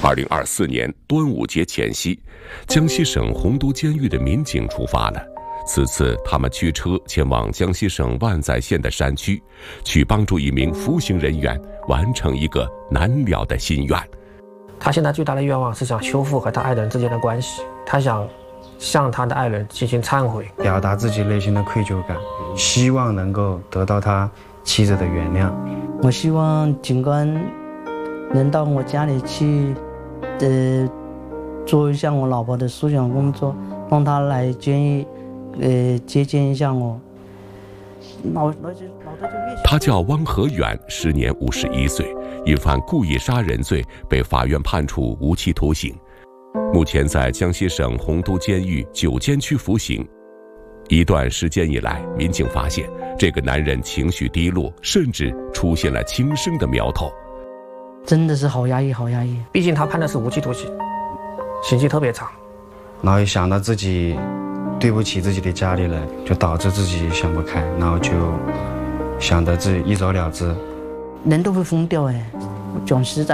2024年端午节前夕，江西省洪都监狱的民警出发了。此次他们驱车前往江西省万载县的山区，去帮助一名服刑人员完成一个难了的心愿。 他现在最大的愿望是想修复和他爱人之间的关系，他想向他的爱人进行忏悔， 表达自己内心的愧疚感，希望能够得到他妻子的原谅。 我希望警官能到我家里去，做一下我老婆的思想工作，让他来接见一下我。 他叫汪和远，时年51岁，因犯故意杀人罪被法院判处无期徒刑，目前在江西省洪都监狱9监区服刑。一段时间以来，民警发现这个男人情绪低落，甚至出现了轻生的苗头。 真的是好压抑，好压抑。 毕竟他判的是无期徒刑，刑期特别长。 然后一想到自己对不起自己的家里人，就导致自己想不开，然后就想着自己一走了之。 人都会疯掉哎，讲实在。